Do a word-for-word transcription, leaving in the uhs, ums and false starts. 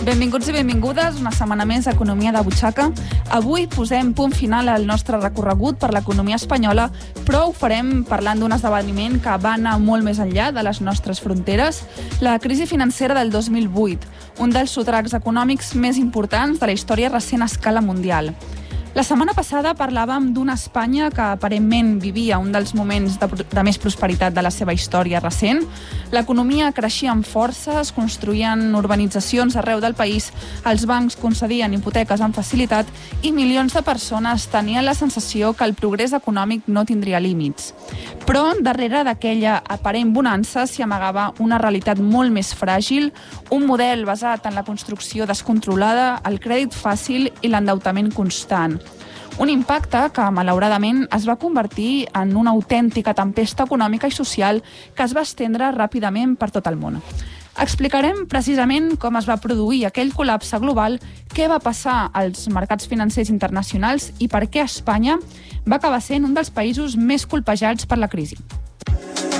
Benvinguts i benvingudes, una setmana més d'Economia de Butxaca. Avui posem punt final al nostre recorregut per l'economia espanyola, però ho farem parlant d'un esdeveniment que va anar molt més enllà de les nostres fronteres, la crisi financera del dos mil vuit, un dels sotracs econòmics més importants de la història recent a escala mundial. La setmana passada parlàvem d'una Espanya que aparentment vivia un dels moments de, de més prosperitat de la seva història recent. L'economia creixia amb força, es construïen urbanitzacions arreu del país, els bancs concedien hipoteques amb facilitat i milions de persones tenien la sensació que el progrés econòmic no tindria límits. Però darrere d'aquella aparent bonança s'hi amagava una realitat molt més fràgil, un model basat en la construcció descontrolada, el crèdit fàcil i l'endeutament constant. Un impacte que, malauradament, es va convertir en una autèntica tempesta econòmica i social que es va estendre ràpidament per tot el món. Explicarem precisament com es va produir aquell col·lapse global, què va passar als mercats financers internacionals i per què Espanya va acabar sent un dels països més colpejats per la crisi.